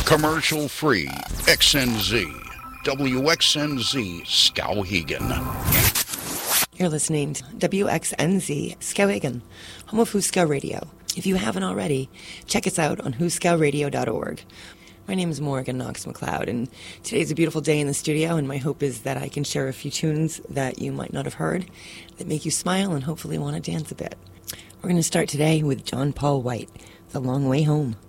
Commercial-free XNZ, WXNZ Skowhegan. You're listening to WXNZ Skowhegan, home of Huskow Radio. If you haven't already, check us out on huskowradio.org. My name is Morgan Knox McLeod, and today's a beautiful day in the studio, and my hope is that I can share a few tunes that you might not have heard that make you smile and hopefully want to dance a bit. We're going to start today with John Paul White, The Long Way Home.